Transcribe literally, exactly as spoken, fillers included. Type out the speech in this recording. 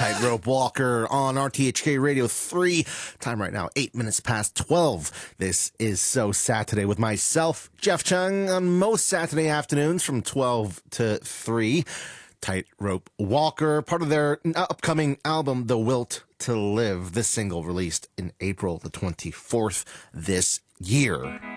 Tightrope Walker on R T H K Radio three. Time right now, eight minutes past twelve. This is So Saturday with myself, Jeff Chung, on most Saturday afternoons from twelve to three. Tightrope Walker, part of their upcoming album, The Wilt to Live. This single released in April the twenty-fourth this year.